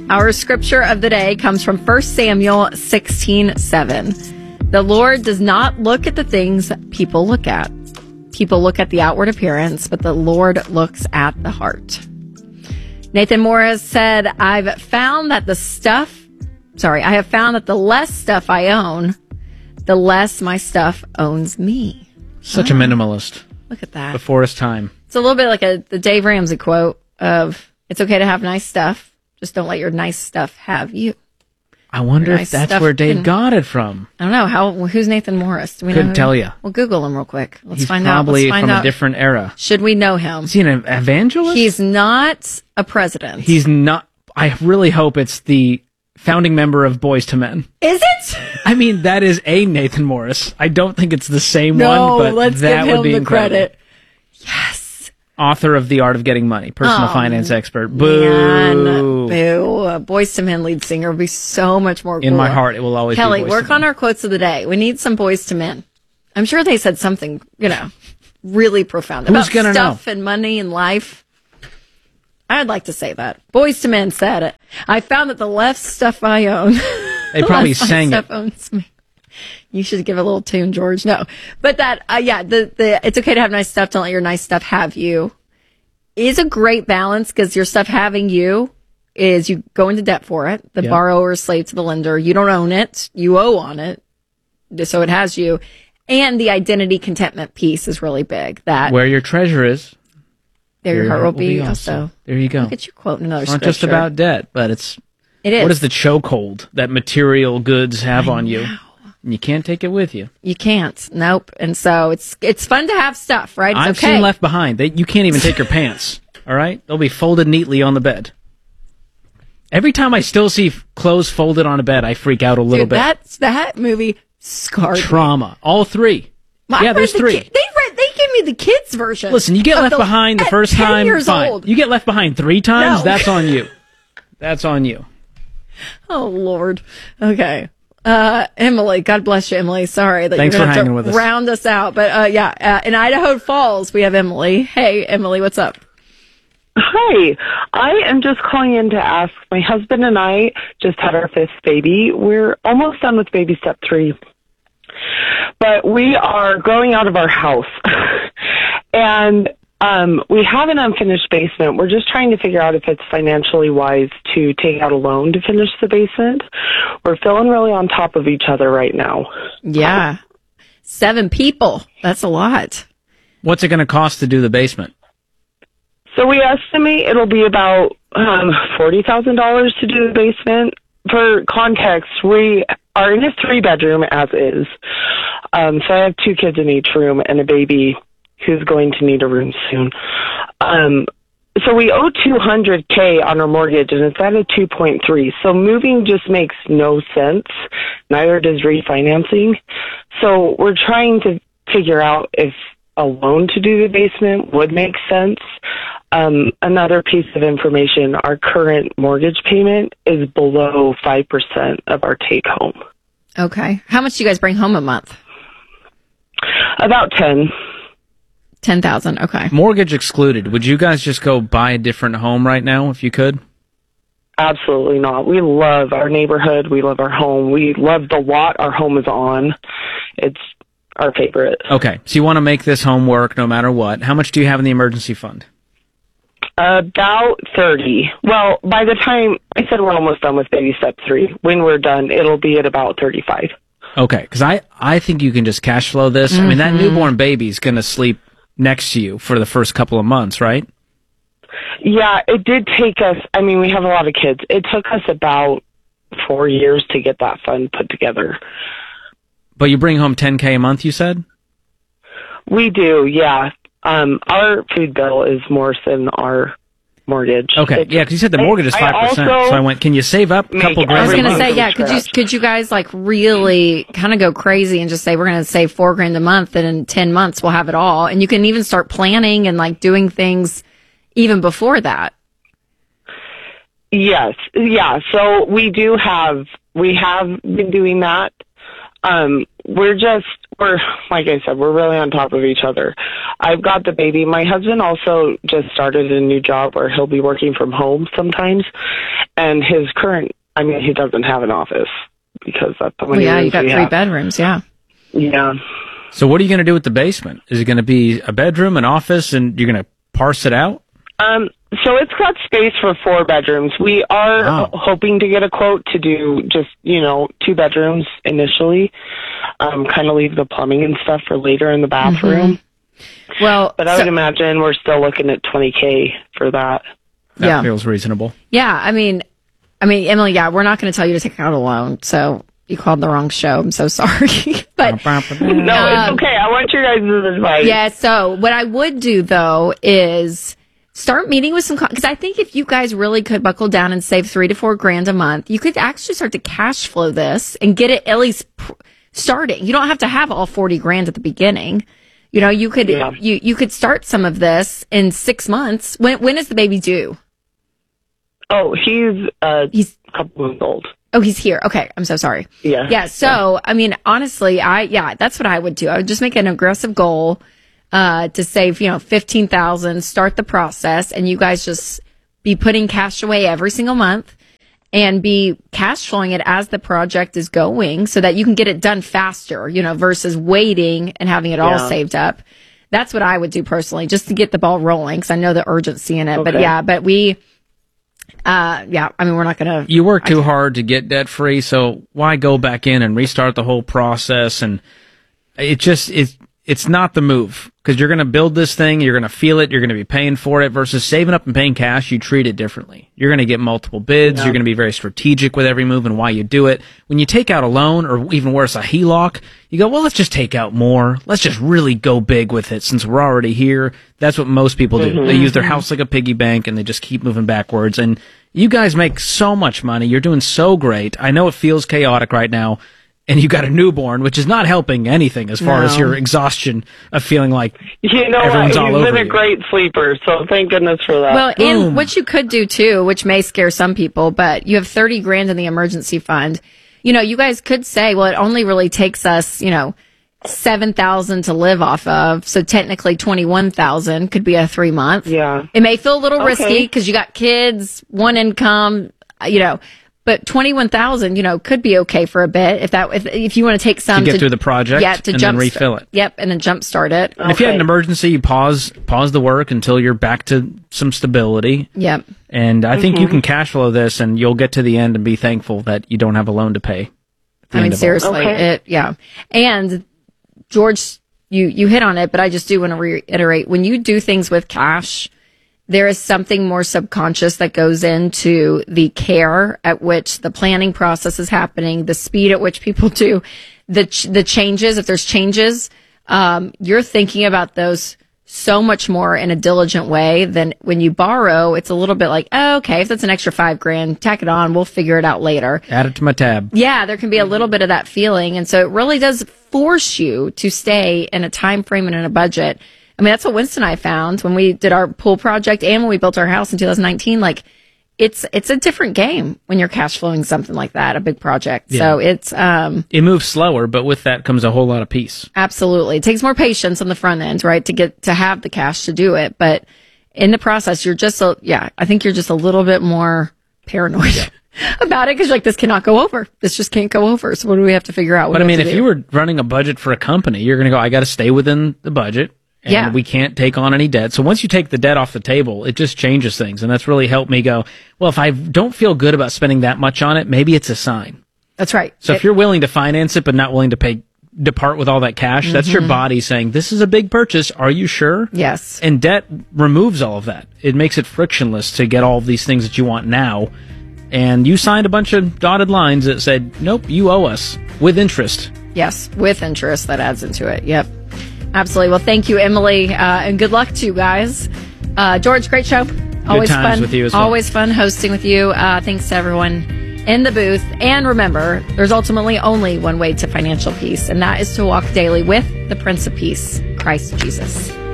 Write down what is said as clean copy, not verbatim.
Our scripture of the day comes from 1 Samuel 16:7. The Lord does not look at the things people look at. People look at the outward appearance, but the Lord looks at the heart. Nathan Morris said, I have found that the less stuff I own, the less my stuff owns me. Such a minimalist. Look at that. Before his time. It's a little bit like the Dave Ramsey quote of, it's okay to have nice stuff, just don't let your nice stuff have you. I wonder if that's where Dave got it from. I don't know. Who's Nathan Morris? Do we Couldn't tell you. We'll Google him real quick. Let's He's find out. probably from a different era. Should we know him? Is he an evangelist? He's not a president. He's not. I really hope it's the founding member of Boyz II Men. Is it? I mean, that is a Nathan Morris. I don't think it's the same one, but let's that give him would be the incredible. credit. Yes. Author of The Art of Getting Money, personal finance expert. Man, Boo. boo. Boyz II Men lead singer would be so much more cool. In my heart, it will always Kelly, be Boyz II work Men. on our quotes of the day. We need some Boyz II Men. I'm sure they said something, really profound Who's about gonna stuff know? and money and life. I'd like to say that. Boyz II Men said it. I found that the less stuff I own, They probably the less my sang stuff it. owns me. You should give a little tune, George. No, but that, the it's okay to have nice stuff. Don't let your nice stuff have you. Is a great balance because your stuff having you is you go into debt for it. The borrower is slave to the lender. You don't own it. You owe on it. So it has you. And the identity contentment piece is really big. That Where your treasure is, there your heart will be also. There you go. Look at you quoting another It's not scripture. just about debt, but It is. what is the chokehold that material goods have on you? And you can't take it with you. You can't. Nope. And so it's fun to have stuff, right? It's I've okay. seen Left Behind. You can't even take your pants. All right? They'll be folded neatly on the bed. Every time I still see clothes folded on a bed, I freak out a little bit. That movie scarred me. Trauma. All three. I There's read three. They gave me the kids version. Listen, you get of left behind the at first 10 time, years fine. old. You get left behind 3 times, No. that's on you. That's on you. Oh, Lord. Okay. Emily, God bless you, Emily. Sorry that Thanks you're for going to hanging have with to us. round us out. But in Idaho Falls, we have Emily. Hey, Emily, what's up? Hi, I am just calling in to ask, my husband and I just had our 5th baby. We're almost done with baby step 3, but we are growing out of our house. And we have an unfinished basement. We're just trying to figure out if it's financially wise to take out a loan to finish the basement. We're feeling really on top of each other right now. Yeah. 7 people. That's a lot. What's it going to cost to do the basement? So we estimate it'll be about $40,000 to do the basement. For context, we are in a 3-bedroom as is. So I have 2 kids in each room and a baby who's going to need a room soon. So we owe $200K on our mortgage, and it's at a 2.3. So moving just makes no sense. Neither does refinancing. So we're trying to figure out if a loan to do the basement would make sense. Another piece of information, our current mortgage payment is below 5% of our take home. Okay. How much do you guys bring home a month? About 10. 10,000. Okay. Mortgage excluded. Would you guys just go buy a different home right now if you could? Absolutely not. We love our neighborhood. We love our home. We love the lot our home is on. It's our favorite. Okay, so you want to make this home work no matter what. How much do you have in the emergency fund? About 30. Well, by the time I said we're almost done with baby step 3, when we're done, it'll be at about 35. Okay, because I think you can just cash flow this. I mean, that newborn baby's going to sleep next to you for the first couple of months, right? Yeah, it did take us, we have a lot of kids. It took us about 4 years to get that fund put together. But you bring home $10K a month, you said? We do, yeah. Our food bill is more than our mortgage. Okay, yeah, because you said the mortgage is 5%. So I went, can you save up a couple grand I was a going to month? say, yeah, could you guys really kind of go crazy and just say, we're going to save $4,000 a month and in 10 months we'll have it all. And you can even start planning and doing things even before that. Yes. Yeah. So we have been doing that. We're, like I said, we're really on top of each other. I've got the baby. My husband also just started a new job where he'll be working from home sometimes. And his current, I mean, he doesn't have an office because that's the Well, many yeah, you rooms got we 3 have. bedrooms. Yeah. Yeah. So what are you going to do with the basement? Is it going to be a bedroom, an office, and you're going to parse it out? So it's got space for 4 bedrooms. We are Wow. hoping to get a quote to do just, 2 bedrooms initially. Kind of leave the plumbing and stuff for later in the bathroom. Well, But I would imagine we're still looking at $20K for that. That Yeah. feels reasonable. yeah, I mean, Emily, yeah, we're not going to tell you to take out a loan. So you called the wrong show. I'm so sorry. But No, it's okay. I want your guys' advice. yeah, so what I would do though is start meeting with some, because I think if you guys really could buckle down and save $3 to $4 grand a month, you could actually start to cash flow this and get it at least starting. You don't have to have all 40 grand at the beginning. You could, Yeah. you could start some of this in 6 months. When is the baby due? Oh, he's He's, a couple months old. oh, he's here. Okay. I'm so sorry. Yeah. Yeah. So, I mean, honestly, that's what I would do. I would just make an aggressive goal, to save, $15,000, start the process, and you guys just be putting cash away every single month and be cash flowing it as the project is going so that you can get it done faster, versus waiting and having it all Yeah. saved up. That's what I would do personally, just to get the ball rolling, because I know the urgency in it. Okay. But we're not going to. You work too hard to get debt free, so why go back in and restart the whole process? And it's not the move, because you're going to build this thing, you're going to feel it, you're going to be paying for it, versus saving up and paying cash. You treat it differently. You're going to get multiple bids. You're going to be very strategic with every move and why you do it. When you take out a loan, or even worse, a HELOC, you go, well, let's just take out more. Let's just really go big with it since we're already here. That's what most people do. They use their house like a piggy bank and they just keep moving backwards. And you guys make so much money. You're doing so great. I know it feels chaotic right now. And you got a newborn, which is not helping anything as far as your exhaustion of feeling like You know what? everyone's He's all been over a you. great sleeper, so thank goodness for that. Well, Boom. and what you could do too, which may scare some people, but you have 30 grand in the emergency fund. You guys could say, well, it only really takes us, 7,000 to live off of. So technically 21,000 could be a 3 month. Yeah. It may feel a little risky Okay. because you got kids, one income, but 21,000, could be okay for a bit if you want to take some To get through the project to and then refill it. Yep, and then jumpstart it. And if you had an Okay. emergency, you pause the work until you're back to some stability. Yep. And I think you can cash flow this, and you'll get to the end and be thankful that you don't have a loan to pay. at the I end mean, of all. seriously, Okay. And George, you hit on it, but I just do want to reiterate, when you do things with cash, there is something more subconscious that goes into the care at which the planning process is happening, the speed at which people do the changes. If there's changes, you're thinking about those so much more in a diligent way than when you borrow. It's a little bit like, oh, okay, if that's an extra $5 grand, tack it on. We'll figure it out later. Add it to my tab. Yeah, there can be a little bit of that feeling. And so it really does force you to stay in a time frame and in a budget. I mean, that's what Winston and I found when we did our pool project and when we built our house in 2019. Like, it's a different game when you're cash flowing something like that, a big project. Yeah. So it's It moves slower, but with that comes a whole lot of peace. absolutely, it takes more patience on the front end, right, to have the cash to do it. But in the process, you're just I think you're just a little bit more paranoid about it, because like, this cannot go over. This just can't go over. So what do we have to figure out? What But do I we mean, have if to you do? were running a budget for a company, you're going to go, I got to stay within the budget. And Yeah. we can't take on any debt. So once you take the debt off the table, it just changes things. And that's really helped me go, well, if I don't feel good about spending that much on it, maybe it's a sign. That's right. So if you're willing to finance it, but not willing to depart with all that cash, that's your body saying, this is a big purchase. Are you sure? Yes. And debt removes all of that. It makes it frictionless to get all of these things that you want now. And you signed a bunch of dotted lines that said, nope, you owe us with interest. Yes, with interest that adds into it. Yep. Absolutely. Well, thank you, Emily, and good luck to you guys. George, great show. Always times fun with you as well. Always fun hosting with you. Thanks to everyone in the booth. And remember, there's ultimately only one way to financial peace, and that is to walk daily with the Prince of Peace, Christ Jesus.